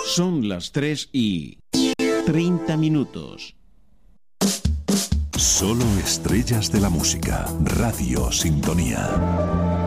Son las 3:30. Solo estrellas de la música. Radio Sintonía.